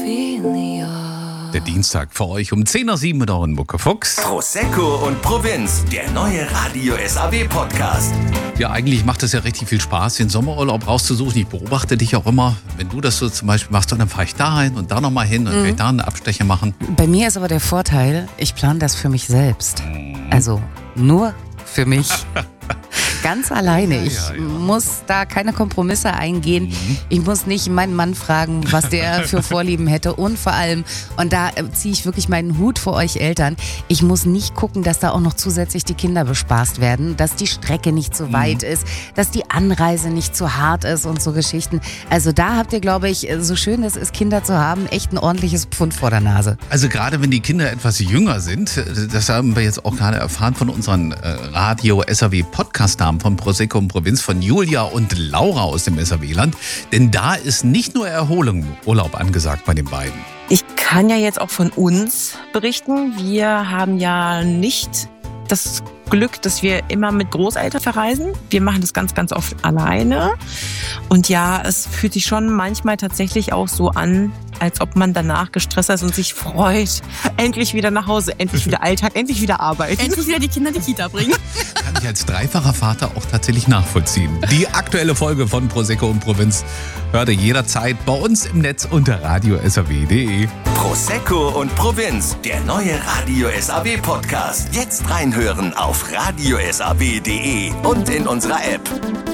Der Dienstag für euch um 10:07 mit euren Mucke Fuchs. Prosecco und Provinz, der neue Radio SAW Podcast. Ja, eigentlich macht es ja richtig viel Spaß, den Sommerurlaub rauszusuchen. Ich beobachte dich auch immer, wenn du das so zum Beispiel machst, dann fahre ich da hin und da nochmal hin und kann ich da einen Abstecher machen. Bei mir ist aber der Vorteil, ich plane das für mich selbst. Also nur für mich. Ganz alleine. Ich muss da keine Kompromisse eingehen. Ich muss nicht meinen Mann fragen, was der für Vorlieben hätte. Und vor allem, und da ziehe ich wirklich meinen Hut vor euch Eltern, ich muss nicht gucken, dass da auch noch zusätzlich die Kinder bespaßt werden, dass die Strecke nicht zu weit ist, dass die Anreise nicht zu hart ist und so Geschichten. Also da habt ihr, glaube ich, so schön es ist, Kinder zu haben, echt ein ordentliches Pfund vor der Nase. Also gerade wenn die Kinder etwas jünger sind, das haben wir jetzt auch gerade erfahren von unseren Radio SAW Podcast-Namen von Prosecco und Provinz, von Julia und Laura aus dem SAW-Land. Denn da ist nicht nur Erholung, Urlaub angesagt bei den beiden. Ich kann ja jetzt auch von uns berichten. Wir haben ja nicht das Glück, dass wir immer mit Großeltern verreisen. Wir machen das ganz, ganz oft alleine. Und ja, es fühlt sich schon manchmal tatsächlich auch so an, als ob man danach gestresst ist und sich freut. Endlich wieder nach Hause, endlich wieder Alltag, endlich wieder arbeiten. Endlich wieder die Kinder in die Kita bringen. Kann ich als dreifacher Vater auch tatsächlich nachvollziehen. Die aktuelle Folge von Prosecco und Provinz hört ihr jederzeit bei uns im Netz unter radiosaw.de. Prosecco und Provinz, der neue Radio SAW Podcast. Jetzt reinhören auf radiosaw.de und in unserer App.